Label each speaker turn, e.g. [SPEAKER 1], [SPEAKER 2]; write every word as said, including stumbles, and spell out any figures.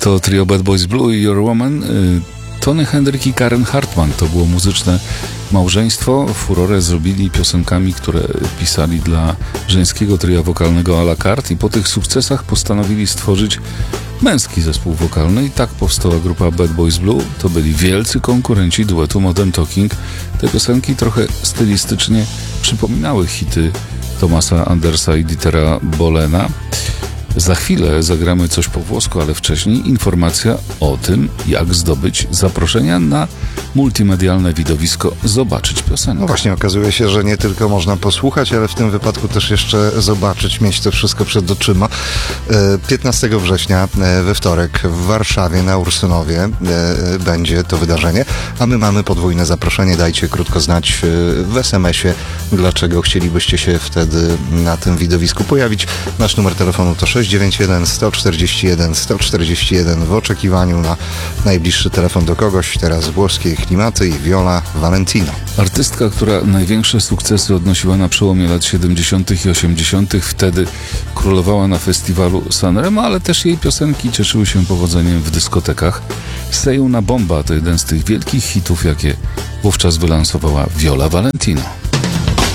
[SPEAKER 1] To trio Bad Boys Blue i Your Woman. Tony Hendrik i Karen Hartman to było muzyczne małżeństwo. Furorę zrobili piosenkami, które pisali dla żeńskiego tria wokalnego a la carte i po tych sukcesach postanowili stworzyć męski zespół wokalny i tak powstała grupa Bad Boys Blue. To byli wielcy konkurenci duetu Modern Talking. Te piosenki trochę stylistycznie przypominały hity Thomasa Andersa i Dietera Bohlena. Za chwilę zagramy coś po włosku, ale wcześniej informacja o tym, jak zdobyć zaproszenia na multimedialne widowisko Zobaczyć Piosenkę.
[SPEAKER 2] No właśnie, okazuje się, że nie tylko można posłuchać, ale w tym wypadku też jeszcze zobaczyć, mieć to wszystko przed oczyma. piętnastego września we wtorek w Warszawie na Ursynowie będzie to wydarzenie, a my mamy podwójne zaproszenie. Dajcie krótko znać w es em esie, dlaczego chcielibyście się wtedy na tym widowisku pojawić. Nasz numer telefonu to sześć dziewięć jeden sto czterdzieści jeden sto czterdzieści jeden w oczekiwaniu na najbliższy telefon do kogoś. Teraz włoskie klimaty i Viola Valentino.
[SPEAKER 1] Artystka, która największe sukcesy odnosiła na przełomie lat siedemdziesiątych i osiemdziesiątych. Wtedy królowała na festiwalu Sanremo, ale też jej piosenki cieszyły się powodzeniem w dyskotekach. Say Una Bomba to jeden z tych wielkich hitów, jakie wówczas wylansowała Viola Valentino.